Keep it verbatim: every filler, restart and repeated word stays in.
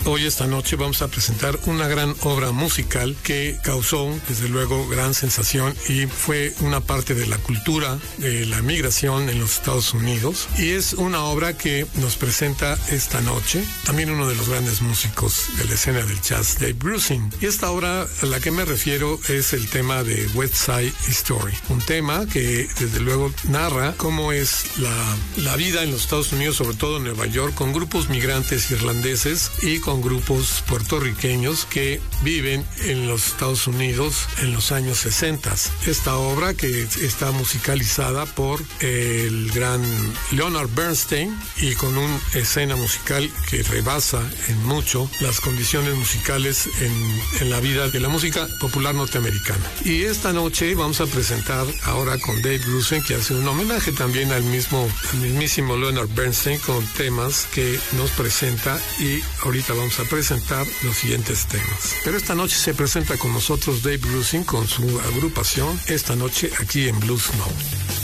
Hoy, esta noche, vamos a presentar una gran obra musical que causó, desde luego, gran sensación y fue una parte de la cultura de la migración en los Estados Unidos. Y es una obra que nos presenta esta noche también uno de los grandes músicos de la escena del jazz, Dave Grusin. Y esta obra a la que me refiero es el tema de West Side Story, un tema que, desde luego, narra cómo es la, la vida en los Estados Unidos, sobre todo en Nueva York, con grupos migrantes irlandeses y con grupos puertorriqueños que viven en los Estados Unidos en los años sesenta. Esta obra, que está musicalizada por el gran Leonard Bernstein y con una escena musical que rebasa en mucho las condiciones musicales en, en la vida de la música popular norteamericana. Y esta noche vamos a presentar ahora con Dave Grusin, que hace un homenaje también al mismo, al mismísimo Leonard Bernstein, con temas que nos presenta, y ahorita vamos a presentar los siguientes temas. Pero esta noche se presenta con nosotros Dave Grusin con su agrupación, esta noche aquí en Blues Note.